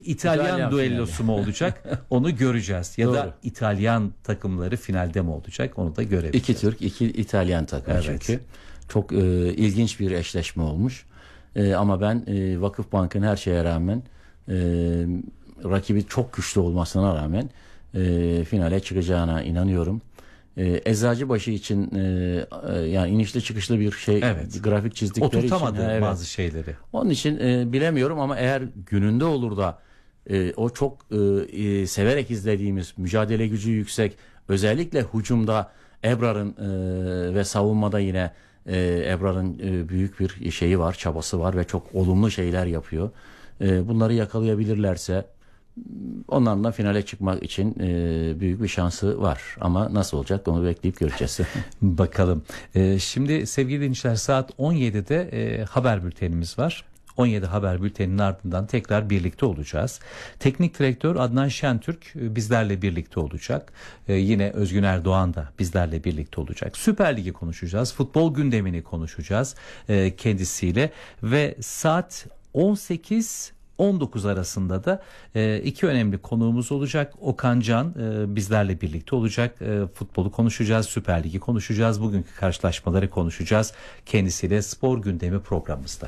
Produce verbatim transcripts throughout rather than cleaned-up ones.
İtalyan, İtalyan duellosu finali. mu olacak? Onu göreceğiz. Ya Doğru. da İtalyan takımları finalde mi olacak? Onu da görebiliriz. İki Türk, iki İtalyan takımı Evet. çünkü. Çok e, ilginç bir eşleşme olmuş. E, ama ben e, Vakıfbank'ın her şeye rağmen e, rakibi çok güçlü olmasına rağmen e, finale çıkacağına inanıyorum. E, Eczacıbaşı için e, e, yani inişli çıkışlı bir şey, Evet. bir grafik çizdikleri Oturtamadı için. Ha, evet. bazı şeyleri. Onun için e, bilemiyorum ama eğer gününde olur da e, o çok e, e, severek izlediğimiz, mücadele gücü yüksek, özellikle hücumda Ebrar'ın e, ve savunmada yine e, Ebrar'ın e, büyük bir şeyi var, çabası var ve çok olumlu şeyler yapıyor. E, bunları yakalayabilirlerse onlarla finale çıkmak için e, büyük bir şansı var. Ama nasıl olacak onu bekleyip göreceğiz. Bakalım. Ee, şimdi sevgili dinleyiciler, saat on yedide e, haber bültenimiz var. on yedi haber bülteninin ardından tekrar birlikte olacağız. Teknik direktör Adnan Şentürk e, bizlerle birlikte olacak. E, yine Özgün Erdoğan da bizlerle birlikte olacak. Süper Lig'i konuşacağız. Futbol gündemini konuşacağız e, kendisiyle ve saat on sekiz on dokuz arasında da e, iki önemli konuğumuz olacak. Okan Can e, bizlerle birlikte olacak. E, futbolu konuşacağız, Süper Lig'i konuşacağız, bugünkü karşılaşmaları konuşacağız. Kendisiyle spor gündemi programımızda.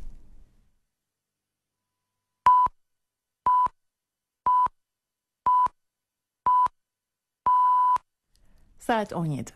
Saat on yedi.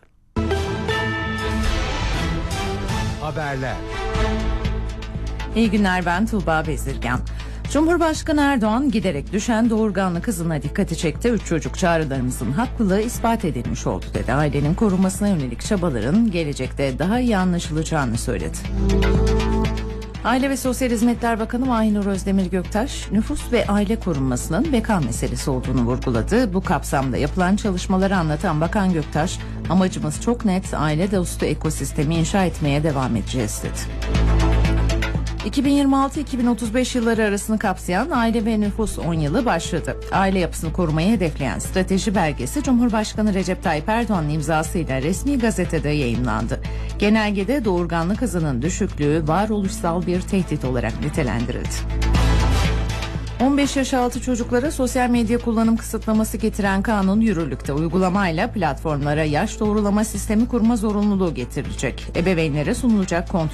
Haberler. İyi günler, ben Tuğba Bezirgan. Cumhurbaşkanı Erdoğan giderek düşen doğurganlık hızına dikkati çekti. Üç çocuk çağrılarımızın haklılığı ispat edilmiş oldu dedi. Ailenin korunmasına yönelik çabaların gelecekte daha iyi anlaşılacağını söyledi. Aile ve Sosyal Hizmetler Bakanı Mahinur Özdemir Göktaş, nüfus ve aile korunmasının beka meselesi olduğunu vurguladı. Bu kapsamda yapılan çalışmaları anlatan Bakan Göktaş, amacımız çok net, aile dostu ekosistemi inşa etmeye devam edeceğiz dedi. iki bin yirmi altı iki bin otuz beş yılları arasını kapsayan aile ve nüfus on yılı başladı. Aile yapısını korumayı hedefleyen strateji belgesi Cumhurbaşkanı Recep Tayyip Erdoğan'ın imzasıyla resmi gazetede yayımlandı. Genelgede doğurganlık hızının düşüklüğü varoluşsal bir tehdit olarak nitelendirildi. on beş yaş altı çocuklara sosyal medya kullanım kısıtlaması getiren kanun yürürlükte. Uygulamayla platformlara yaş doğrulama sistemi kurma zorunluluğu getirilecek. Ebeveynlere sunulacak kontrol